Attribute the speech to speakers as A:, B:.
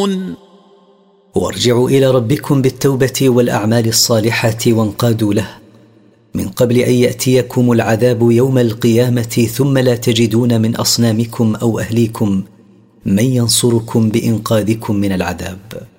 A: ينصرون
B: وارجعوا إلى ربكم بالتوبة والأعمال الصالحة وانقادوا له من قبل أن يأتيكم العذاب يوم القيامة ثم لا تجدون من أصنامكم أو أهليكم من ينصركم بإنقاذكم من العذاب.